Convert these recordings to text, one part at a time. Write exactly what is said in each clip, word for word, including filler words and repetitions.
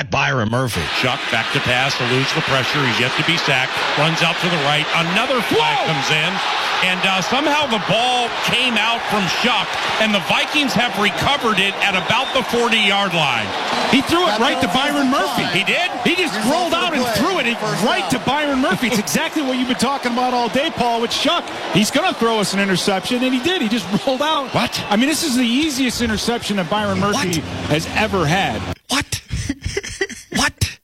that Byron Murphy. Shuck back to pass, eludes the pressure. He's yet to be sacked. Runs out to the right. Another flag Whoa! comes in. And uh, somehow the ball came out from Shuck, and the Vikings have recovered it at about the forty-yard line. He threw it right to Byron Murphy. He did? He just rolled out and threw it right to Byron Murphy. It's exactly what you've been talking about all day, Paul, with Shuck. He's going to throw us an interception, and he did. He just rolled out. What? I mean, this is the easiest interception that Byron Murphy what? has ever had. What? What?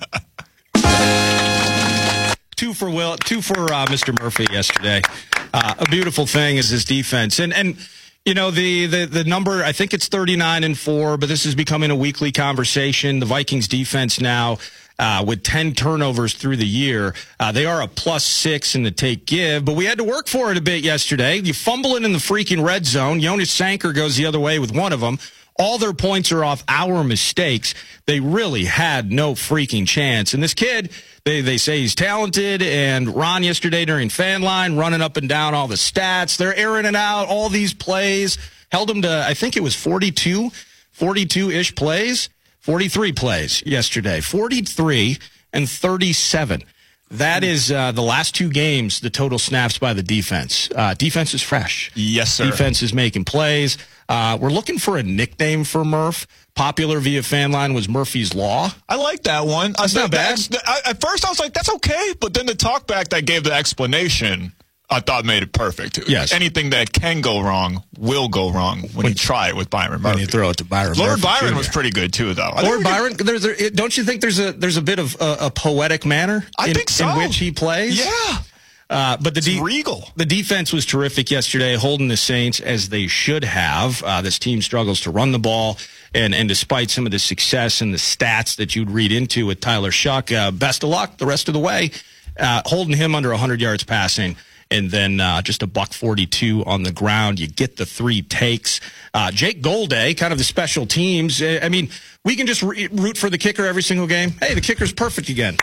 Two for Will, two for uh, Mister Murphy yesterday. Uh, a beautiful thing is his defense, and and you know the, the the number. I think it's thirty-nine and four, but this is becoming a weekly conversation. The Vikings defense now uh, with ten turnovers through the year, uh, they are a plus six in the take give, but we had to work for it a bit yesterday. You fumble it in the freaking red zone. Jonas Sanker goes the other way with one of them. All their points are off our mistakes. They really had no freaking chance. And this kid, they, they say he's talented, and Ron yesterday during Fan Line running up and down all the stats. They're airing it out, all these plays. Held him to, I think it was forty-two, forty-two-ish plays, forty-three plays yesterday. forty-three and thirty-seven. That is uh, the last two games, the total snaps by the defense. Uh, defense is fresh. Yes, sir. Defense is making plays. Uh, we're looking for a nickname for Murph. Popular via Fan Line was Murphy's Law. I like that one. That's I, not bad. I, at first, I was like, that's okay. But then the talkback that gave the explanation, I thought made it perfect. Yes. Anything that can go wrong will go wrong when, when you try it with Byron Murphy. When you throw it to Byron Lord Murphy. Byron Junior was pretty good, too, though. Lord Byron, can, there's a, don't you think there's a there's a bit of a, a poetic manner I in, think so. in which he plays? Yeah. Uh, but the It's de- regal. The defense was terrific yesterday, holding the Saints as they should have. Uh, this team struggles to run the ball, and, and despite some of the success and the stats that you'd read into with Tyler Shuck, uh, best of luck the rest of the way, uh, holding him under one hundred yards passing. And then uh, just a buck forty-two on the ground. You get the three takes. Uh, Jake Golday, kind of the special teams. I mean, we can just re- root for the kicker every single game. Hey, the kicker's perfect again.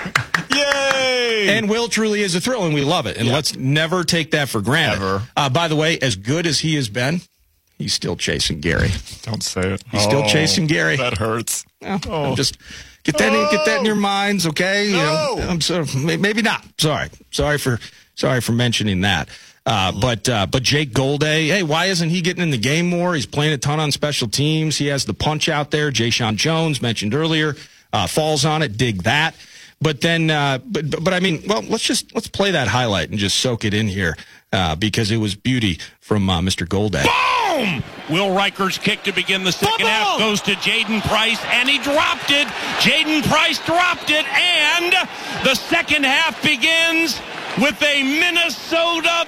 Yay! And Will truly is a thrill, and we love it. And yeah. let's never take that for granted. Ever. Uh, by the way, as good as he has been, he's still chasing Gary. Don't say it. He's still oh, chasing Gary. That hurts. Well, oh. I'm just get that in, get that in your minds, okay? You No. know, I'm so maybe not. Sorry, sorry for sorry for mentioning that. Uh, but uh, but Jake Golday, hey, why isn't he getting in the game more? He's playing a ton on special teams. He has the punch out there. Jayshon Jones mentioned earlier uh, falls on it. Dig that. But then, uh, but, but but I mean, well, let's just let's play that highlight and just soak it in here uh, because it was beauty from uh, Mister Golday. Boom! Will Riker's kick to begin the second Bubble! half goes to Jaden Price, and he dropped it. Jaden Price dropped it, and the second half begins with a Minnesota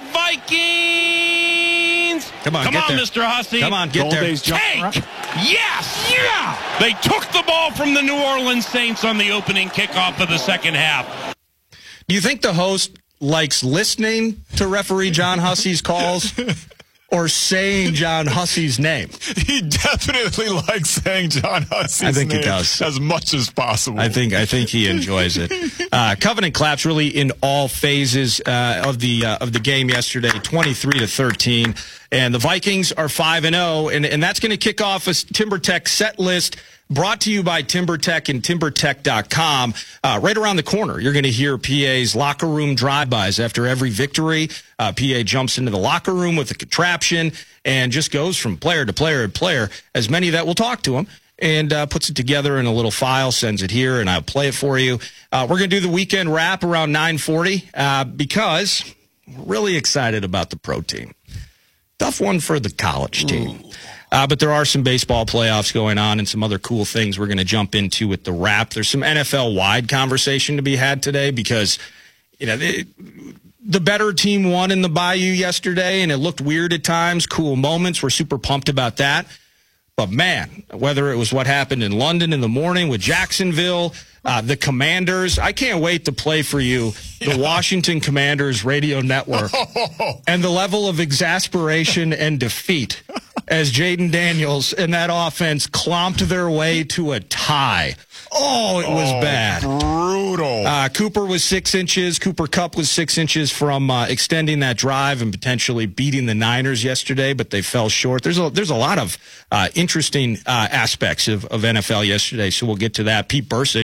Vikings. Come on, Come get on, there. Mister Hussey. Come on, get Golday's there. jumping Take! around. Yes! Yeah! They took the ball from the New Orleans Saints on the opening kickoff of the second half. Do you think the host likes listening to referee John Hussey's calls or saying John Hussey's name? He definitely likes saying John Hussey's I think he name does. as much as possible. I think I think he enjoys it. Uh, Covenant Claps really in all phases uh, of the uh, of the game yesterday, twenty-three to thirteen, and the Vikings are five and zero, and and that's going to kick off a TimberTech set list. Brought to you by TimberTech and timber tech dot com. Uh, right around the corner, you're going to hear P A's locker room drive-bys after every victory. Uh, P A jumps into the locker room with a contraption and just goes from player to player to player. As many that will talk to him and uh, puts it together in a little file, sends it here, and I'll play it for you. Uh, we're going to do the weekend wrap around nine forty uh, because we're really excited about the pro team. Tough one for the college team. Ooh. Uh, but there are some baseball playoffs going on and some other cool things we're going to jump into with the wrap. There's some N F L-wide conversation to be had today because, you know, the, the better team won in the Bayou yesterday, and it looked weird at times. Cool moments. We're super pumped about that. But, man, whether it was what happened in London in the morning with Jacksonville, uh, the Commanders, I can't wait to play for you the yeah. Washington Commanders radio network and the level of exasperation and defeat as Jaden Daniels and that offense clomped their way to a tie. Oh, it was oh, bad. Brutal. Uh, Cooper was six inches. Cooper Kupp was six inches from uh, extending that drive and potentially beating the Niners yesterday, but they fell short. There's a, there's a lot of uh, interesting uh, aspects of, of N F L yesterday, so we'll get to that. Pete Bursich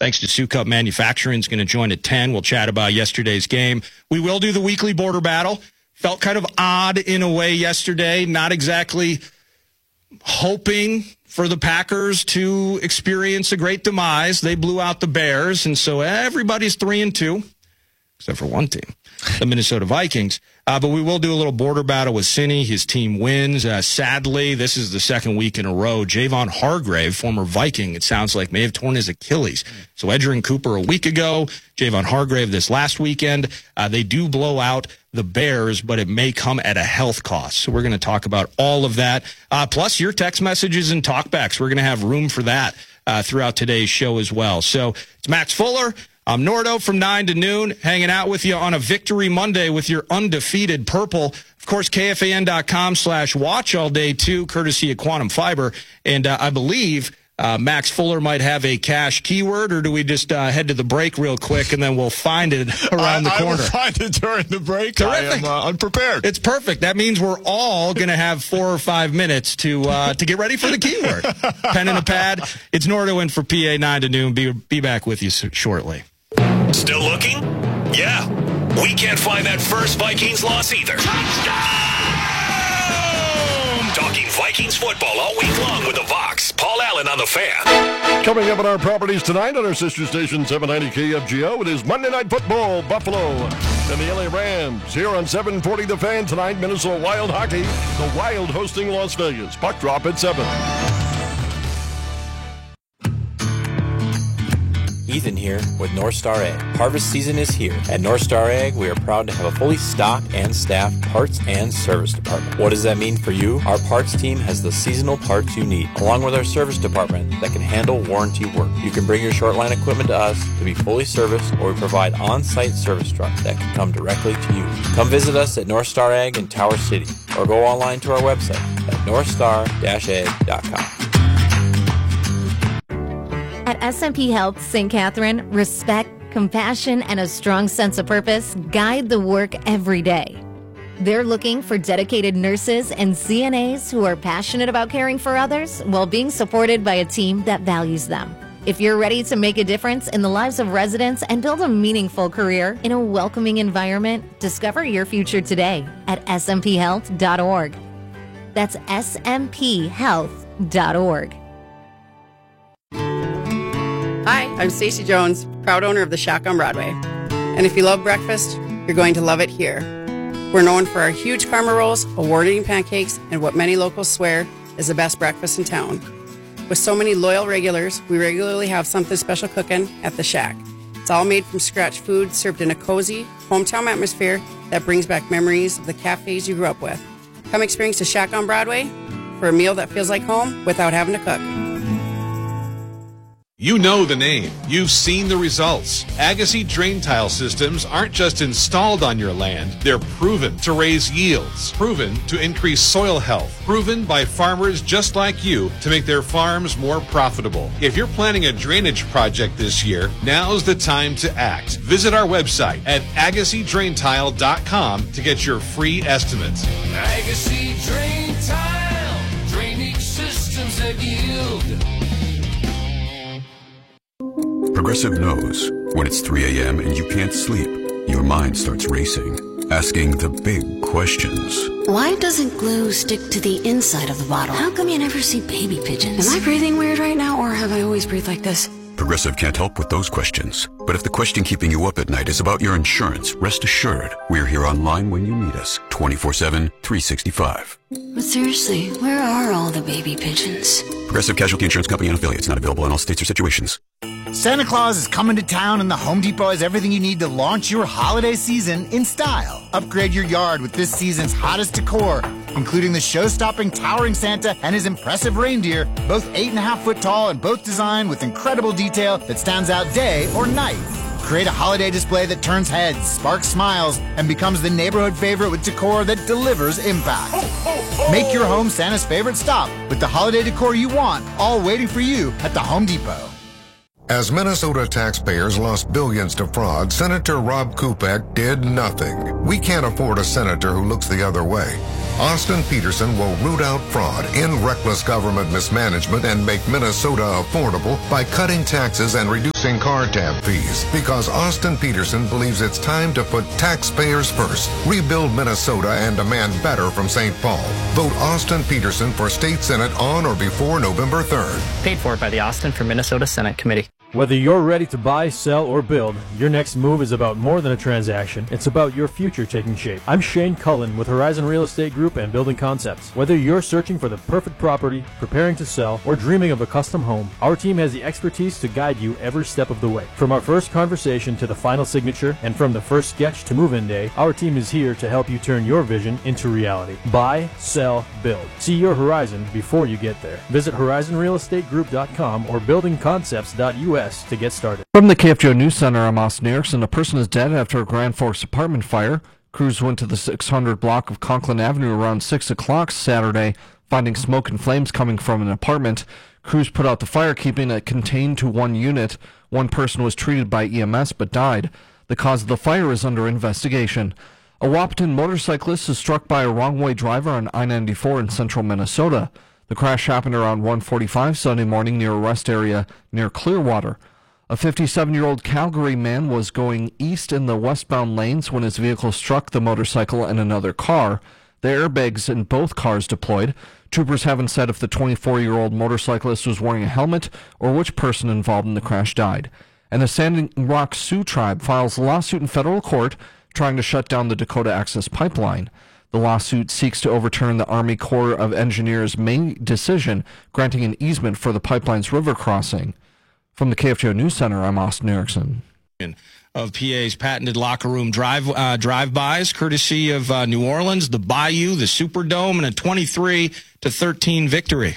thanks to Sukup Manufacturing, is going to join at ten. We'll chat about yesterday's game. We will do the weekly border battle. Felt kind of odd in a way yesterday, not exactly hoping for the Packers to experience a great demise. They blew out the Bears, and so everybody's three and two, except for one team, the Minnesota Vikings. Uh, but we will do a little border battle with Cinny. His team wins. Uh, sadly, this is the second week in a row. Javon Hargrave, former Viking, it sounds like, may have torn his Achilles. So Edgerrin Cooper a week ago, Javon Hargrave this last weekend. Uh, they do blow out the Bears, but it may come at a health cost. So we're going to talk about all of that. Uh, plus your text messages and talkbacks. We're going to have room for that uh, throughout today's show as well. So it's Max Fuller. I'm Nordo from nine to noon, hanging out with you on a Victory Monday with your undefeated Purple. Of course, K F A N dot com slash watch all day, too, courtesy of Quantum Fiber. And uh, I believe uh, Max Fuller might have a cash keyword, or do we just uh, head to the break real quick and then we'll find it around I, the corner? I will find it during the break. Terrific. I am uh, unprepared. It's perfect. That means we're all going to have four or five minutes to uh, to get ready for the keyword. Pen and a pad. It's Nordo in for P A nine to noon. Be, be back with you shortly. Still looking? Yeah. We can't find that first Vikings loss either. Touchdown! Talking Vikings football all week long with the Vox. Paul Allen on the Fan. Coming up on our properties tonight on our sister station seven ninety K F G O, it is Monday Night Football, Buffalo and the L A Rams. Here on seven forty The Fan tonight, Minnesota Wild Hockey. The Wild hosting Las Vegas. Puck drop at seven. Ethan here with North Star Ag. Harvest season is here. At North Star Ag, we are proud to have a fully stocked and staffed parts and service department. What does that mean for you? Our parts team has the seasonal parts you need, along with our service department that can handle warranty work. You can bring your short line equipment to us to be fully serviced, or we provide on-site service trucks that can come directly to you. Come visit us at North Star Ag in Tower City, or go online to our website at north star dash ag dot com. At S M P Health Saint Catherine, respect, compassion, and a strong sense of purpose guide the work every day. They're looking for dedicated nurses and C N As who are passionate about caring for others while being supported by a team that values them. If you're ready to make a difference in the lives of residents and build a meaningful career in a welcoming environment, discover your future today at S M P health dot org. That's S M P health dot org. Hi, I'm Stacey Jones, proud owner of the Shack on Broadway. And if you love breakfast, you're going to love it here. We're known for our huge karma rolls, award-winning pancakes, and what many locals swear is the best breakfast in town. With so many loyal regulars, we regularly have something special cooking at the Shack. It's all made from scratch food served in a cozy, hometown atmosphere that brings back memories of the cafes you grew up with. Come experience the Shack on Broadway for a meal that feels like home without having to cook. You know the name. You've seen the results. Agassi drain tile systems aren't just installed on your land. They're proven to raise yields, proven to increase soil health, proven by farmers just like you to make their farms more profitable. If you're planning a drainage project this year, now's the time to act. Visit our website at agassi drain tile dot com to get your free estimates. Agassi Drain Tile, drainage systems that yield. Progressive knows when it's three a.m. and you can't sleep, your mind starts racing, asking the big questions. Why doesn't glue stick to the inside of the bottle? How come you never see baby pigeons? Am I breathing weird right now, or have I always breathed like this? Progressive can't help with those questions. But if the question keeping you up at night is about your insurance, rest assured, we're here online when you need us, twenty-four seven, three sixty-five. But seriously, where are all the baby pigeons? Progressive Casualty Insurance Company and affiliates, not available in all states or situations. Santa Claus is coming to town, and the Home Depot has everything you need to launch your holiday season in style. Upgrade your yard with this season's hottest decor, including the show-stopping towering Santa and his impressive reindeer, both eight and a half foot tall and both designed with incredible detail that stands out day or night. Create a holiday display that turns heads, sparks smiles, and becomes the neighborhood favorite with decor that delivers impact. Make your home Santa's favorite stop with the holiday decor you want, all waiting for you at the Home Depot. As Minnesota taxpayers lost billions to fraud, Senator Rob Kupek did nothing. We can't afford a senator who looks the other way. Austin Peterson will root out fraud and reckless government mismanagement and make Minnesota affordable by cutting taxes and reducing car tab fees. Because Austin Peterson believes it's time to put taxpayers first. Rebuild Minnesota and demand better from Saint Paul. Vote Austin Peterson for State Senate on or before November third. Paid for by the Austin for Minnesota Senate Committee. Whether you're ready to buy, sell, or build, your next move is about more than a transaction. It's about your future taking shape. I'm Shane Cullen with Horizon Real Estate Group and Building Concepts. Whether you're searching for the perfect property, preparing to sell, or dreaming of a custom home, our team has the expertise to guide you every step of the way. From our first conversation to the final signature, and from the first sketch to move-in day, our team is here to help you turn your vision into reality. Buy, sell, build. See your horizon before you get there. Visit horizon real estate group dot com or building concepts dot U S to get started. From the K F G O News Center, I'm Austin Erickson. A person is dead after a Grand Forks apartment fire. Crews went to the six hundred block of Conklin Avenue around six o'clock Saturday, finding smoke and flames coming from an apartment. Crews put out the fire, keeping it contained to one unit. One person was treated by E M S but died. The cause of the fire is under investigation. A Wahpeton motorcyclist is struck by a wrong-way driver on I ninety-four in central Minnesota. The crash happened around one forty-five Sunday morning near a rest area near Clearwater. A fifty-seven-year-old Calgary man was going east in the westbound lanes when his vehicle struck the motorcycle and another car. The airbags in both cars deployed. Troopers haven't said if the twenty-four-year-old motorcyclist was wearing a helmet or which person involved in the crash died. And the Standing Rock Sioux Tribe files a lawsuit in federal court trying to shut down the Dakota Access Pipeline. The lawsuit seeks to overturn the Army Corps of Engineers' May decision granting an easement for the pipeline's river crossing. From the K F G O News Center, I'm Austin Erickson. Of P A's patented locker room drive uh, drive-bys, courtesy of uh, New Orleans, the Bayou, the Superdome, and a twenty-three to thirteen victory.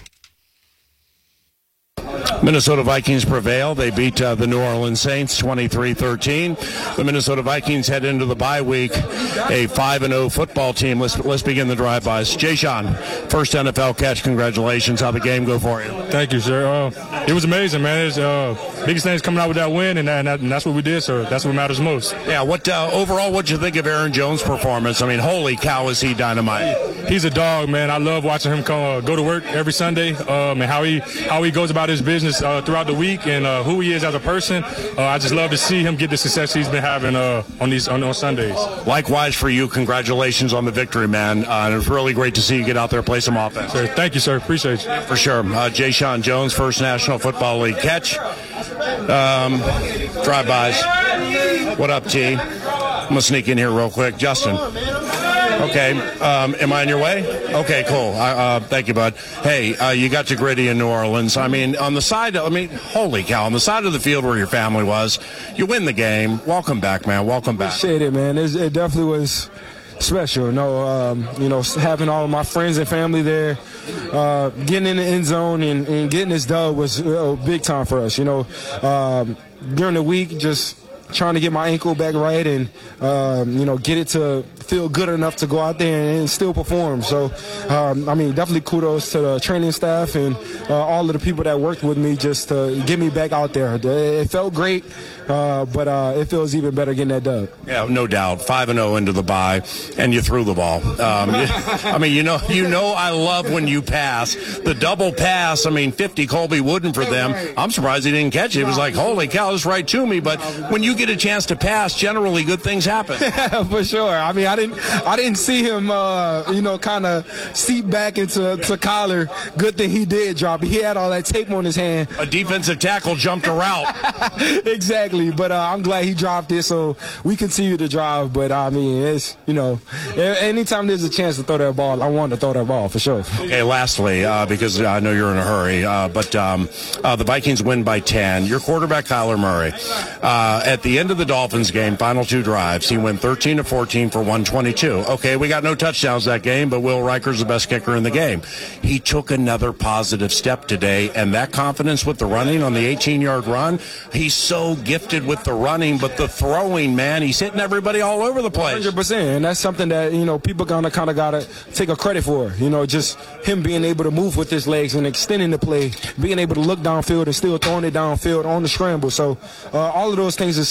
Minnesota Vikings prevail. They beat uh, the New Orleans Saints twenty-three thirteen. The Minnesota Vikings head into the bye week, a five and oh football team. Let's let's begin the drive-bys. Jay Sean, first N F L catch. Congratulations. How'd the game go for you? Thank you, sir. Uh, it was amazing, man. It's uh, biggest thing is coming out with that win, and, that, and, that, and that's what we did, sir. That's what matters most. Yeah. What uh, overall? What'd you think of Aaron Jones' performance? I mean, holy cow, is he dynamite? He's a dog, man. I love watching him come uh, go to work every Sunday, um, and how he how he goes about his business uh, throughout the week, and uh, who he is as a person. Uh, I just love to see him get the success he's been having uh, on these on, on Sundays. Likewise for you. Congratulations on the victory, man. Uh, it was really great to see you get out there and play some offense. Sir, thank you, sir. Appreciate you. For sure. Uh, Jay Sean Jones, first National Football League catch. Um, drive-bys. What up, T? I'm going to sneak in here real quick. Justin. Okay. Um, am I on your way? Okay, cool. Uh, thank you, bud. Hey, uh, you got to Gritty in New Orleans. I mean, on the side, I mean, holy cow, on the side of the field where your family was, you win the game. Welcome back, man. Welcome back. Appreciate it, man. It's, it definitely was special. No, um, you know, having all of my friends and family there, uh, getting in the end zone and, and getting this dub was uh, big time for us. You know, um, during the week, just trying to get my ankle back right and, um, you know, get it to feel good enough to go out there and still perform. So, um, I mean, definitely kudos to the training staff and uh, all of the people that worked with me just to get me back out there. It felt great, uh, but uh, it feels even better getting that dub. Yeah, no doubt. five and oh into the bye, and you threw the ball. Um, I mean, you know, you know, I love when you pass. The double pass, I mean, fifty Colby Wooden for them. I'm surprised he didn't catch it. It was like, holy cow, it's right to me. But when you get a chance to pass, generally good things happen. Yeah, for sure. I mean, I didn't, I didn't see him, uh, you know, kind of seep back into to Kyler. Good thing he did drop it. He had all that tape on his hand. A defensive tackle jumped a route. Exactly. But uh, I'm glad he dropped it, so we continue to drive. But I mean, it's, you know, anytime there's a chance to throw that ball, I want to throw that ball for sure. Okay. Lastly, uh, because I know you're in a hurry, uh, but um, uh, the Vikings win by ten. Your quarterback Kyler Murray, uh, at the end of the Dolphins game, final two drives, he went thirteen to fourteen for one twenty-two. Okay, we got no touchdowns that game, but Will Riker's the best kicker in the game. He took another positive step today, and that confidence with the running on the eighteen-yard run, he's so gifted with the running, but the throwing, man, he's hitting everybody all over the place. one hundred percent, and that's something that, you know, people gonna kind of got to take a credit for. You know, just him being able to move with his legs and extending the play, being able to look downfield and still throwing it downfield on the scramble. So uh, all of those things is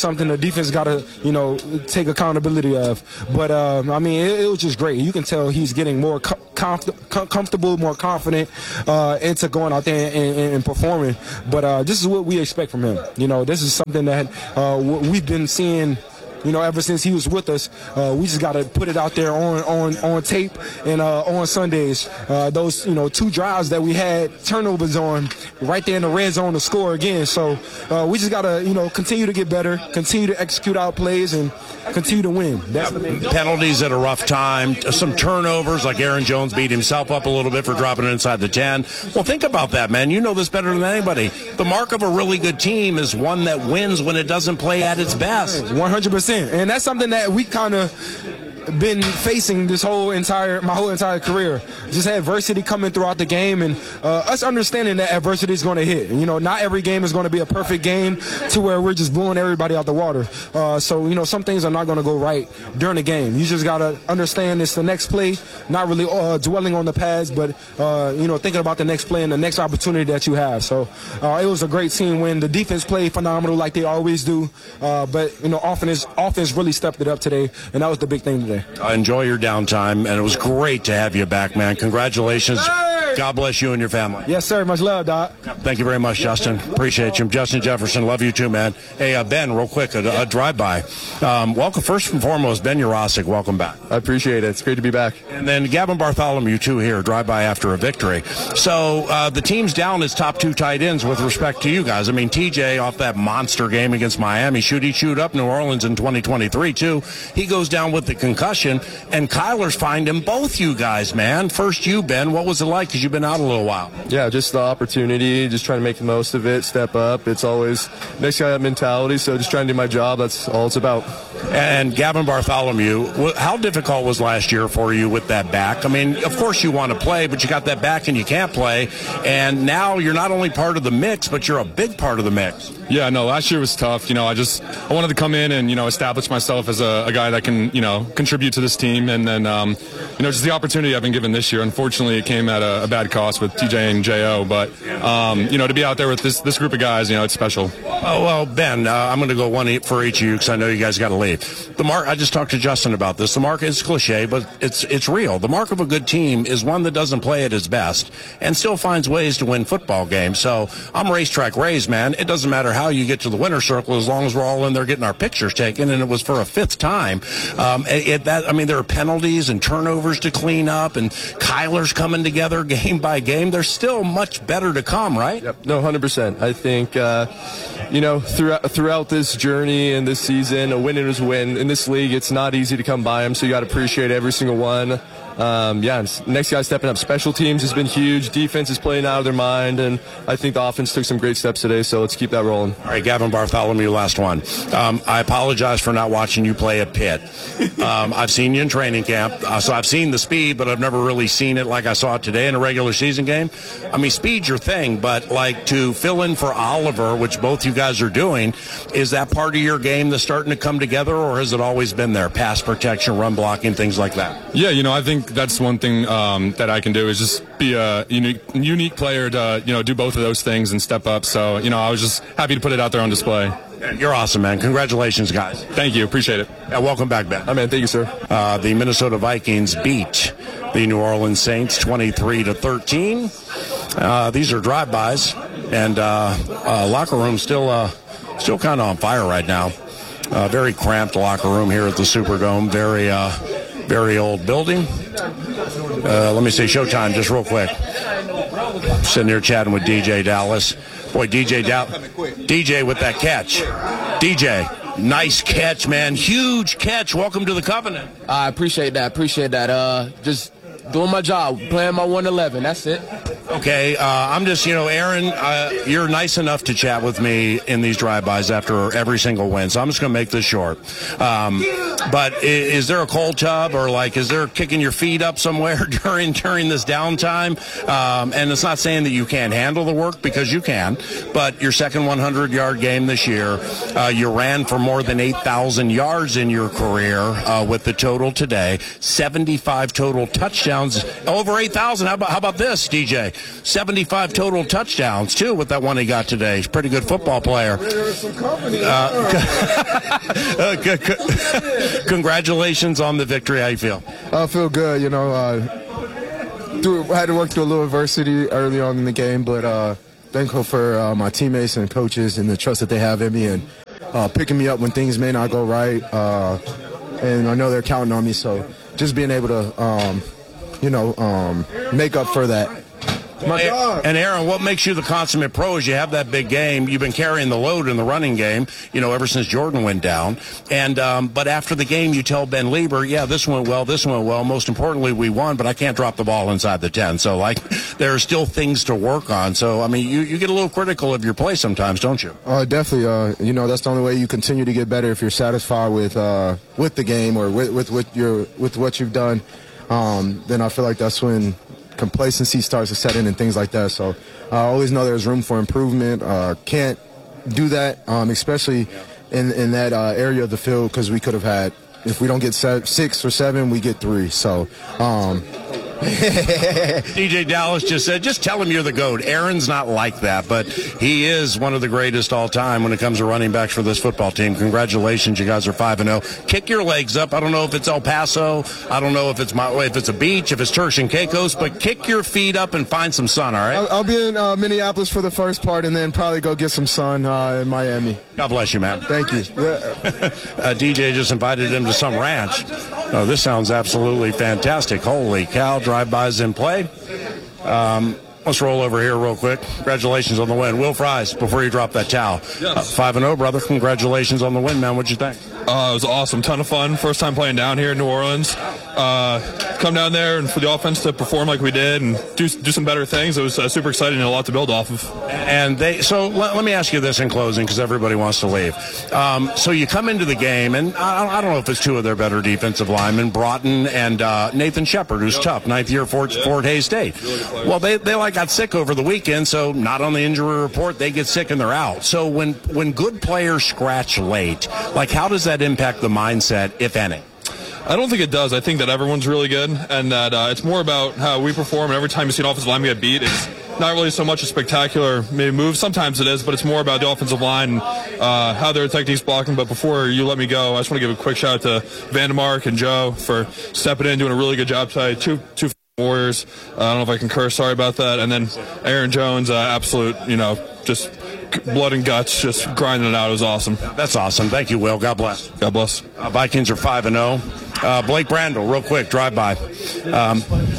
something the defense got to, you know, take accountability of. But, um, I mean, it, it was just great. You can tell he's getting more com- comf- com- comfortable, more confident uh, into going out there and, and, and performing. But uh, this is what we expect from him. You know, this is something that uh, we've been seeing, you know, ever since he was with us. Uh, we just got to put it out there on on, on tape and uh, on Sundays. Uh, those, you know, two drives that we had turnovers on right there in the red zone to score again. So uh, we just got to, you know, continue to get better, continue to execute our plays, and continue to win. That's the main thing. Penalties at a rough time, some turnovers, like Aaron Jones beat himself up a little bit for dropping it inside the ten. Well, think about that, man. You know this better than anybody. The mark of a really good team is one that wins when it doesn't play at its best. one hundred percent. And that's something that we kind of been facing this whole entire my whole entire career. Just had adversity coming throughout the game, and uh, us understanding that adversity is going to hit. And, you know, not every game is going to be a perfect game to where we're just blowing everybody out the water. Uh, so, you know, some things are not going to go right during the game. You just got to understand it's the next play, not really uh, dwelling on the past, but, uh, you know, thinking about the next play and the next opportunity that you have. So uh, it was a great team win. The defense played phenomenal like they always do. Uh, but, you know, offense, offense really stepped it up today, and that was the big thing today. Uh, enjoy your downtime, and it was great to have you back, man. Congratulations. Hey! God bless you and your family. Yes, sir. Much love, Doc. Thank you very much, Justin. Appreciate you. Justin Jefferson, love you too, man. Hey, uh, Ben, real quick, a, a drive-by. Um, welcome, first and foremost, Ben Urosik, welcome back. I appreciate it. It's great to be back. And then Gavin Bartholomew, too, here, drive-by after a victory. So uh, the team's down its top two tight ends with respect to you guys. I mean, T J off that monster game against Miami, shoot, he chewed up New Orleans in twenty twenty-three, too. He goes down with the concussion, and Kyler's finding both you guys, man. First you, Ben, what was it like? Because you've been out a little while. Yeah, just the opportunity, just trying to make the most of it, step up. It's always next guy up mentality, so just trying to do my job. That's all it's about. And Gavin Bartholomew, how difficult was last year for you with that back? I mean, of course you want to play, but you got that back and you can't play. And now you're not only part of the mix, but you're a big part of the mix. Yeah, no, last year was tough. You know, I just I wanted to come in and, you know, establish myself as a, a guy that can, you know, contribute to this team. And then, um, you know, just the opportunity I've been given this year. Unfortunately, it came at a, a bad cost with T J and J O. But, um, you know, to be out there with this this group of guys, you know, it's special. Oh, well, Ben, uh, I'm going to go one for each of you because I know you guys got to leave. The mark, I just talked to Justin about this. The mark is cliche, but it's it's real. The mark of a good team is one that doesn't play at its best and still finds ways to win football games. So I'm racetrack raised, man. It doesn't matter how you get to the winner's circle as long as we're all in there getting our pictures taken, and it was for a fifth time. Um, it, it, that I mean, there are penalties and turnovers to clean up, and Kyler's coming together game by game. There's still much better to come, right? Yep. No, one hundred percent. I think, uh, you know, throughout, throughout this journey and this season, a win is a win. In this league, it's not easy to come by them, so you got to appreciate every single one. Um, yeah, next guy stepping up. Special teams has been huge. Defense is playing out of their mind, and I think the offense took some great steps today, so let's keep that rolling. All right, Gavin Bartholomew, last one. Um, I apologize for not watching you play at Pitt. Um, I've seen you in training camp, uh, so I've seen the speed, but I've never really seen it like I saw it today in a regular season game. I mean, speed's your thing, but like to fill in for Oliver, which both you guys are doing, is that part of your game that's starting to come together, or has it always been there? Pass protection, run blocking, things like that. Yeah, you know, I think that's one thing um, that I can do is just be a unique, unique player to, you know, do both of those things and step up. So, you know, I was just happy to put it out there on display. You're awesome, man. Congratulations, guys. Thank you. Appreciate it. Yeah, welcome back, Ben. Oh, man, thank you, sir. Uh, the Minnesota Vikings beat the New Orleans Saints twenty-three to thirteen. Uh, these are drive-bys, and uh, uh, locker room still, uh, still kind of on fire right now. Uh, very cramped locker room here at the Superdome. Very, uh, very old building. Uh, let me say Showtime just real quick. Sitting here chatting with D J Dallas. Boy, D J Dallas. D J with that catch. D J, nice catch, man. Huge catch. Welcome to the Covenant. I appreciate that. Appreciate that. Uh, just doing my job, playing my one eleven. That's it. Okay, uh, I'm just, you know, Aaron, uh, you're nice enough to chat with me in these drive-bys after every single win, so I'm just going to make this short. Um, but is, is there a cold tub, or, like, is there kicking your feet up somewhere during during this downtime? Um, and it's not saying that you can't handle the work, because you can, but your second hundred-yard game this year, uh, you ran for more than eight thousand yards in your career uh, with the total today, seventy-five total touchdowns, over eight thousand. How about, how about this, D J? seventy-five total touchdowns, too, with that one he got today. He's a pretty good football player. Uh, c- c- congratulations on the victory. How you feel? I feel good. You know, uh, through, I had to work through a little adversity early on in the game, but uh, thankful for uh, my teammates and coaches and the trust that they have in me and uh, picking me up when things may not go right. Uh, and I know they're counting on me, so just being able to, um, you know, um, make up for that. My God. And Aaron, what makes you the consummate pro is you have that big game. You've been carrying the load in the running game, you know, ever since Jordan went down. And um, but after the game, you tell Ben Lieber, yeah, this went well, this went well. Most importantly, we won, but I can't drop the ball inside the ten. So, like, there are still things to work on. So, I mean, you, you get a little critical of your play sometimes, don't you? Uh, definitely. Uh, you know, that's the only way you continue to get better if you're satisfied with uh, with the game or with with, with your with what you've done. Um, then I feel like that's when complacency starts to set in and things like that. So I always know there's room for improvement. Uh, can't do that, um, especially in, in that uh, area of the field, because we could have had, if we don't get se- six or seven, we get three. So um, D J Dallas just said, just tell him you're the GOAT. Aaron's not like that, but he is one of the greatest all time when it comes to running backs for this football team. Congratulations, you guys are five and oh. Kick your legs up. I don't know if it's El Paso. I don't know if it's my, if it's a beach, if it's Turks and Caicos, but kick your feet up and find some sun, all right? I'll, I'll be in uh, Minneapolis for the first part and then probably go get some sun uh, in Miami. God bless you, man. Thank you. uh, D J just invited him to some ranch. Oh, this sounds absolutely fantastic. Holy cow, drive-bys in play. Um, let's roll over here real quick. Congratulations on the win. Will Fries, before you drop that towel. Uh, five and oh, brother. Congratulations on the win, man. What'd you think? Uh, it was awesome. Ton of fun. First time playing down here in New Orleans. Uh, come down there and for the offense to perform like we did and do do some better things. It was uh, super exciting and a lot to build off of. And they so let, let me ask you this in closing, because everybody wants to leave. Um, so you come into the game, and I, I don't know if it's two of their better defensive linemen, Broughton and uh, Nathan Shepard, who's tough, ninth year Fort, yeah. Fort Hays State. Really well, they they like got sick over the weekend, so not on the injury report. They get sick and they're out. So when when good players scratch late, like how does that impact the mindset, if any? I don't think it does. I think that everyone's really good, and that uh, it's more about how we perform. And every time you see an offensive lineman get beat, it's not really so much a spectacular maybe move. Sometimes it is, but it's more about the offensive line and uh, how their technique's blocking. But before you let me go, I just want to give a quick shout out to Vandemark and Joe for stepping in, doing a really good job today. Two, two Warriors. Uh, I don't know if I can curse. Sorry about that. And then Aaron Jones, uh, absolute, you know, just blood and guts, just grinding it out. It was awesome. That's awesome. Thank you, Will. God bless. God bless. Uh, Vikings are five and oh. Uh, Blake Brandel, real quick, drive by. Um,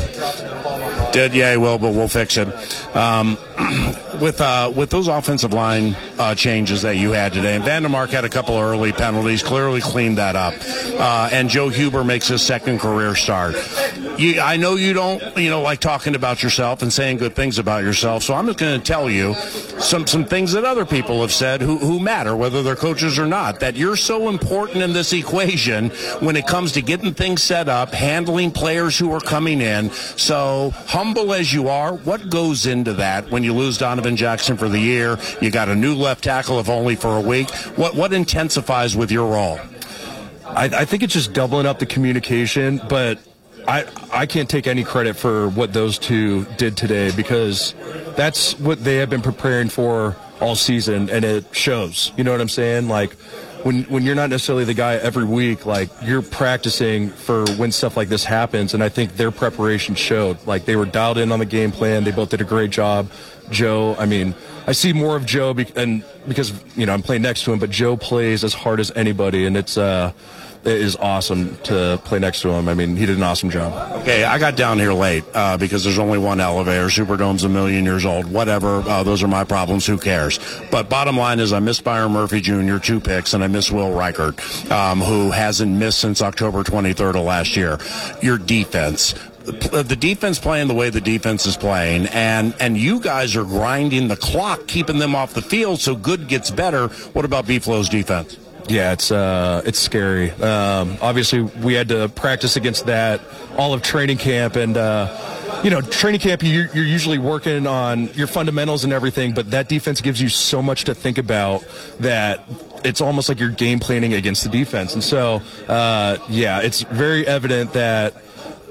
did, yeah, Will, but we'll fix it. Um, with uh, with those offensive line uh, changes that you had today, and Vandemark had a couple of early penalties, clearly cleaned that up. Uh, and Joe Huber makes his second career start. You, I know you don't, you know, like talking about yourself and saying good things about yourself, so I'm just going to tell you some some things that other people have said who, who matter, whether they're coaches or not, that you're so important in this equation when it comes to getting things set up, handling players who are coming in. So humble as you are, what goes into that when you lose Donovan Jackson for the year? You got a new left tackle, if only for a week. What what intensifies with your role? I, I think it's just doubling up the communication, but I I can't take any credit for what those two did today, because that's what they have been preparing for all season, and it shows. You know what I'm saying? Like, when when you're not necessarily the guy every week, like, you're practicing for when stuff like this happens, and I think their preparation showed. Like, they were dialed in on the game plan. They both did a great job. Joe, I mean, I see more of Joe, be- and because, you know, I'm playing next to him, but Joe plays as hard as anybody, and it's uh, it is awesome to play next to him. I mean, he did an awesome job. Okay, I got down here late uh, because there's only one elevator. Superdome's a million years old. Whatever, uh, those are my problems. Who cares? But bottom line is I miss Byron Murphy Junior, two picks, and I miss Will Reichert, um, who hasn't missed since October twenty-third of last year. Your defense. The defense playing the way the defense is playing, and, and you guys are grinding the clock, keeping them off the field so good gets better. What about B-Flow's defense? Yeah, it's uh, it's scary. Um, obviously, we had to practice against that all of training camp, and uh, you know, training camp, you're, you're usually working on your fundamentals and everything, but that defense gives you so much to think about that it's almost like you're game planning against the defense. And so, uh, yeah, it's very evident that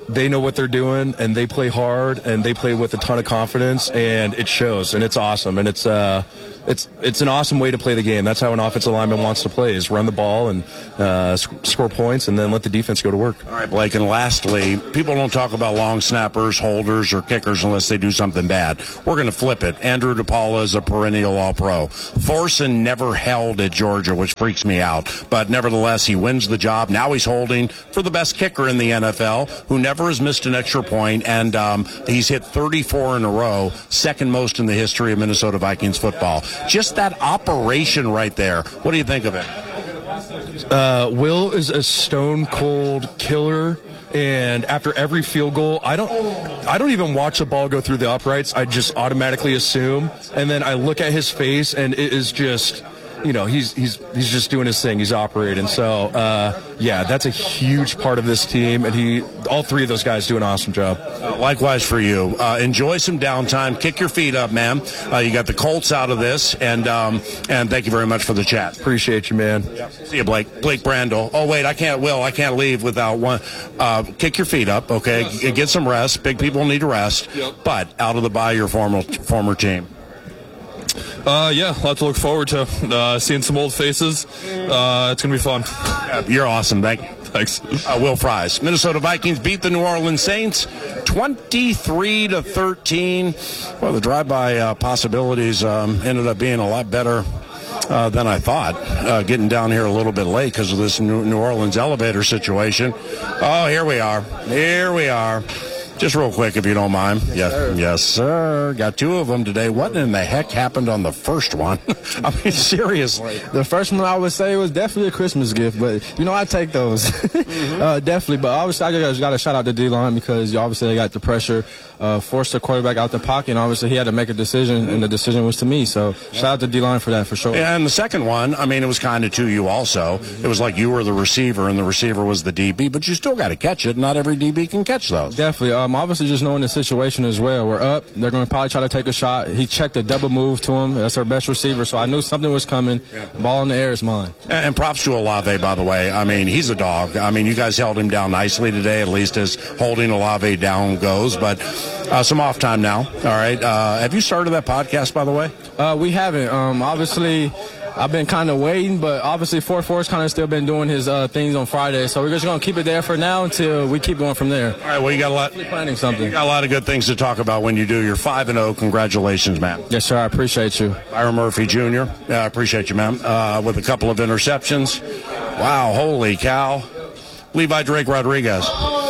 they know what they're doing, and they play hard, and they play with a ton of confidence, and it shows, and it's awesome, and it's uh, it's it's an awesome way to play the game. That's how an offensive lineman wants to play: is run the ball and uh, sc- score points, and then let the defense go to work. All right, Blake. And lastly, people don't talk about long snappers, holders, or kickers unless they do something bad. We're going to flip it. Andrew DePaula is a perennial All-Pro. Thorson never held at Georgia, which freaks me out, but nevertheless, he wins the job. Now he's holding for the best kicker in the N F L, who never has missed an extra point, and um, he's hit thirty-four in a row, second most in the history of Minnesota Vikings football. Just that operation right there. What do you think of it? Uh, Will is a stone cold killer, and after every field goal, I don't, I don't even watch the ball go through the uprights. I just automatically assume, and then I look at his face, and it is just, you know, he's he's he's just doing his thing. He's operating. So, uh, yeah, that's a huge part of this team, and he, all three of those guys do an awesome job. Uh, likewise for you. Uh, enjoy some downtime. Kick your feet up, man. Uh, you got the Colts out of this, and um, and thank you very much for the chat. Appreciate you, man. Yep. See you, Blake. Blake Brandel. Oh wait, I can't. Will I can't leave without one. Uh, kick your feet up, okay? G- get some rest. Big people need to rest. Yep. But out of the bye, your former former team. Uh, yeah, a lot to look forward to. Uh, seeing some old faces. Uh, it's going to be fun. Yeah, you're awesome. Thank you. Thanks. Uh, Will Fries. Minnesota Vikings beat the New Orleans Saints twenty-three to thirteen. Well, the drive-by uh, possibilities um, ended up being a lot better uh, than I thought. Uh, getting down here a little bit late because of this New, New Orleans elevator situation. Oh, here we are. Here we are. Just real quick, if you don't mind. Yes, yes, sir. Yes, sir. Got two of them today. What in the heck happened on the first one? I mean, seriously. The first one I would say was definitely a Christmas gift, but, you know, I take those. mm-hmm. uh, definitely. But obviously, I just got to shout out to D-line because obviously they got the pressure, uh, forced the quarterback out the pocket, and obviously he had to make a decision, and the decision was to me. So shout out to D-line for that, for sure. Yeah, and the second one, I mean, it was kind of to you also. It was like you were the receiver, and the receiver was the D B, but you still got to catch it. Not every D B can catch those. Definitely. Um, obviously, just knowing the situation as well. We're up. They're going to probably try to take a shot. He checked a double move to him. That's our best receiver, so I knew something was coming. Yeah. Ball in the air is mine. And, and props to Olave, by the way. I mean, he's a dog. I mean, you guys held him down nicely today, at least as holding Olave down goes. But uh, some off time now. All right. Uh, have you started that podcast, by the way? Uh, we haven't. Um, obviously, I've been kind of waiting, but obviously four four's kind of still been doing his uh, things on Friday, so we're just going to keep it there for now until we keep going from there. All right, well, you got a lot. Planning something. You got a lot of good things to talk about when you do. You're five and oh. Congratulations, man. Yes, sir. I appreciate you. Byron Murphy Junior Yeah, I appreciate you, man. Uh, with a couple of interceptions. Wow, holy cow. Levi Drake Rodriguez.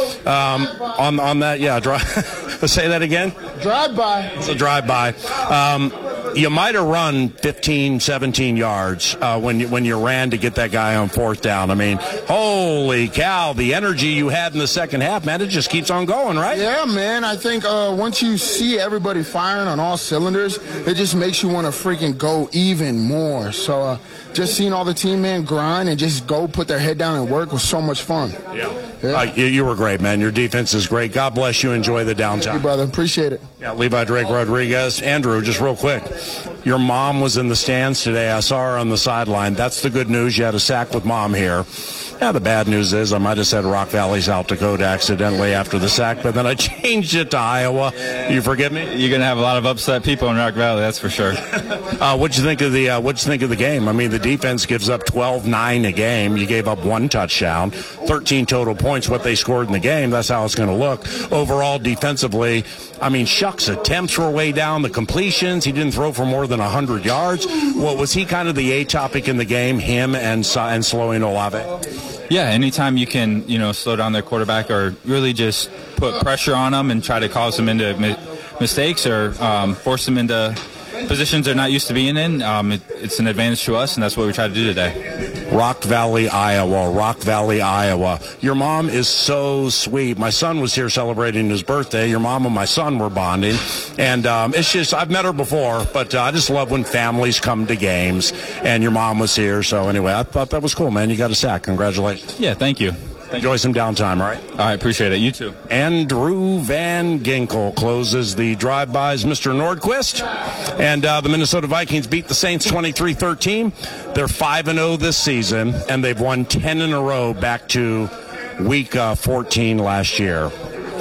Um, on on that, yeah. Dry, say that again. Drive-by. It's a drive-by. Um, you might have run fifteen, seventeen yards uh, when you, when you ran to get that guy on fourth down. I mean, holy cow, the energy you had in the second half, man, it just keeps on going, right? Yeah, man. I think uh, once you see everybody firing on all cylinders, it just makes you want to freaking go even more. So uh, just seeing all the team, man, grind and just go put their head down and work was so much fun. Yeah. yeah. Uh, you, you were great, man. Your defense is great. God bless you. Enjoy the downtime. Thank you, brother. Appreciate it. Yeah, Levi Drake Rodriguez. Andrew, just real quick. Your mom was in the stands today. I saw her on the sideline. That's the good news. You had a sack with mom here. Yeah, the bad news is I might have said Rock Valley, South Dakota accidentally after the sack, but then I changed it to Iowa. You forgive me? You're going to have a lot of upset people in Rock Valley, that's for sure. uh, what'd you think of the uh, What'd you think of the game? I mean, the defense gives up twelve nine a game. You gave up one touchdown, thirteen total points. What they scored in the game, that's how it's going to look. Overall, defensively, I mean, shucks, attempts were way down. The completions, he didn't throw for more than one hundred yards. Well, was he kind of the A topic in the game, him and and slowing Olave? Yeah, anytime you can, you know, slow down their quarterback or really just put pressure on them and try to cause them into mi- mistakes or um, force them into positions they're not used to being in, um, it, it's an advantage to us, and that's what we try to do today. Rock Valley, Iowa. Rock Valley, Iowa. Your mom is so sweet. My son was here celebrating his birthday. Your mom and my son were bonding. And um, it's just, I've met her before, but uh, I just love when families come to games. And your mom was here. So anyway, I thought that was cool, man. You got a sack. Congratulations. Yeah, thank you. Enjoy some downtime, all right? I appreciate it. You too. Andrew Van Ginkel closes the drive-bys. Mister Nordquist. And uh, the Minnesota Vikings beat the Saints twenty-three thirteen. They're five and oh this season, and they've won ten in a row back to week uh, fourteen last year.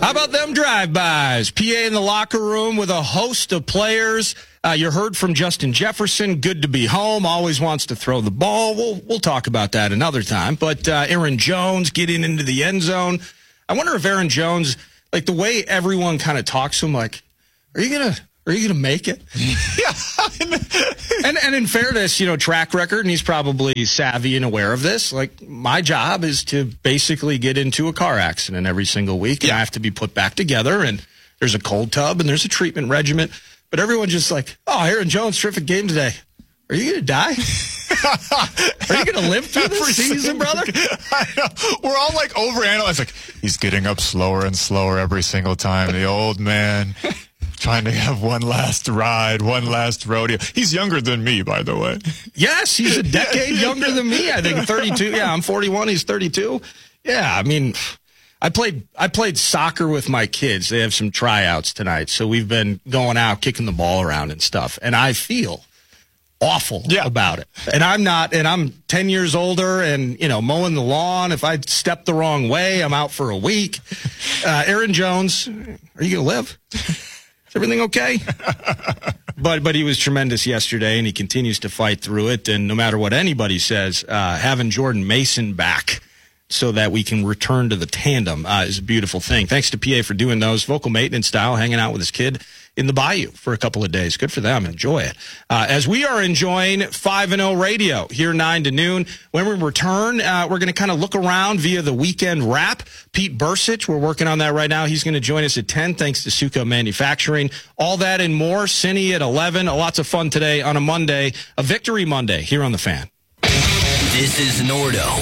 How about them drive-bys? P A in the locker room with a host of players. Uh, you heard from Justin Jefferson. Good to be home. Always wants to throw the ball. We'll we'll talk about that another time. But uh, Aaron Jones getting into the end zone. I wonder if Aaron Jones, like the way everyone kind of talks to him, like, are you gonna are you gonna make it? Yeah. and and in fairness, you know, track record, and he's probably savvy and aware of this. Like, my job is to basically get into a car accident every single week, and I have to be put back together. And there's a cold tub, and there's a treatment regimen. But everyone's just like, oh, Aaron Jones, terrific game today. Are you going to die? Are you going to live through this season, brother? I know. We're all like overanalyzing. Like, he's getting up slower and slower every single time. The old man trying to have one last ride, one last rodeo. He's younger than me, by the way. Yes, he's a decade younger than me. I think thirty-two. Yeah, I'm forty-one. He's thirty-two. Yeah, I mean, I played I played soccer with my kids. They have some tryouts tonight, so we've been going out, kicking the ball around and stuff. And I feel awful yeah. about it. And I'm not, and I'm ten years older, and you know, mowing the lawn. If I step the wrong way, I'm out for a week. Uh, Aaron Jones, are you gonna live? Is everything okay? But but he was tremendous yesterday, and he continues to fight through it. And no matter what anybody says, uh, having Jordan Mason back so that we can return to the tandem uh, is a beautiful thing. Thanks to P A for doing those. Vocal maintenance style, hanging out with his kid in the bayou for a couple of days. Good for them. Enjoy it. Uh, as we are enjoying five and oh radio here nine to noon. When we return, uh, we're going to kind of look around via the weekend wrap. Pete Bursich, we're working on that right now. He's going to join us at ten, thanks to Suco Manufacturing. All that and more. Cindy at eleven. Lots of fun today on a Monday, a Victory Monday here on The Fan. This is Nordo